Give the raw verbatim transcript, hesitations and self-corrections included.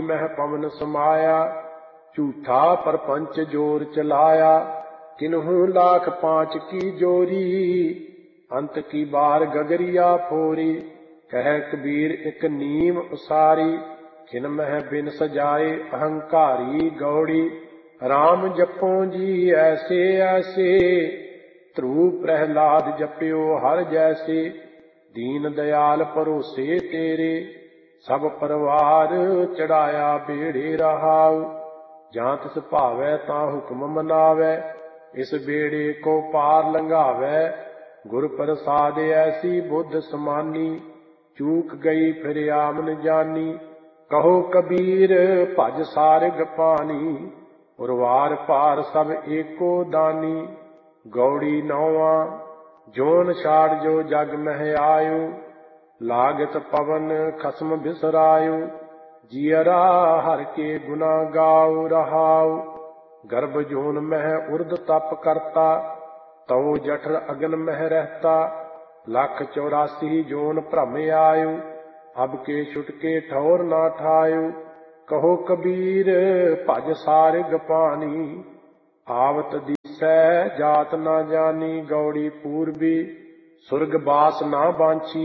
ਮਹਿ ਪਵਨ ਸਮਾਇਆ। ਝੂਠਾ ਪਰਪੰਚ ਜੋਰ ਚਲਾਇਆ, ਕਿਨਹੂ ਲਾਖ ਪਾਂਚ ਕੀ ਜੋਰੀ। ਅੰਤ ਕੀ ਬਾਰ ਗਗਰਿਆ ਫੋਰੀ, ਕਹਿ ਕਬੀਰ ਇਕ ਨੀਮ ਉਸਾਰੀ। ਕਿਨ ਮਹਿ ਬਿਨ ਸਜਾਏ ਅਹੰਕਾਰੀ ਗੌੜੀ। ਰਾਮ ਜਪੋ ਜੀ ਐਸੇ ਐਸੇ, ਧਰੂ ਪ੍ਰਹਿਲਾਦ ਜਪਿਓ ਹਰ ਜੈਸੇ। ਦੀਨ ਦਿਆਲ ਭਰੋਸੇ ਤੇਰੇ, ਸਭ ਪਰਿਵਾਰ ਚੜਾਇਆ ਬੇੜੇ ਰਹਾਉ। ਜਾਂ ਤਿਸ ਭਾਵੈ ਤਾਂ ਹੁਕਮ ਮਨਾਵੈ, ਇਸ ਬੇੜੇ ਕੋ ਪਾਰ ਲੰਘਾਵੈ। ਗੁਰ ਪ੍ਰਸਾਦ ਐਸੀ ਬੁੱਧ ਸਮਾਨੀ, ਚੂਕ ਗਈ ਫਿਰ ਆਮਨ ਜਾਨੀ। ਕਹੋ ਕਬੀਰ ਭਜ ਸਾਰਿਗ ਪਾਣੀ, ਉਰਵਾਰ ਪਾਰ ਸਭ ਏਕੋ ਦਾਨੀ। ਗੌੜੀ ਨੌਵਾਂ ਜੋਨ ਛਾੜ ਜੋ ਜਗ ਮਹਿ ਆਇਓ, ਲਾਗਤ ਪਵਨ ਖਸਮ ਬਿਸਰਾਇਓ। ਜੀਅਰਾ ਹਰ ਕੇ ਗੁਨਾ ਗਾਉ ਰਹਾਉ, ਗਰਭ ਜੋਨ ਮਹਿ ਉਰਦ ਤਪ ਕਰਤਾ। ਤਉ ਜਠਰ ਅਗਨ ਮਹਿ ਰਹਿਤਾ, ਲੱਖ ਚੌਰਾਸੀ ਜੋਨ ਭ੍ਰਮ ਆਇਓ। ਅਬ ਕੇ ਛੁਟਕੇ ਠੌਰ ਨਾ ਠਾਇਓ, ਕਹੋ ਕਬੀਰ ਭਜ ਸਾਰਿਗ ਪਾਣੀ। ਆਵਤ ਦੀਸੈ ਜਾਤ ਨਾ ਜਾਨੀ, ਗੌੜੀ ਪੂਰਬੀ ਸੁਰਗ ਬਾਸ ਨਾ ਬਾਂਛੀ।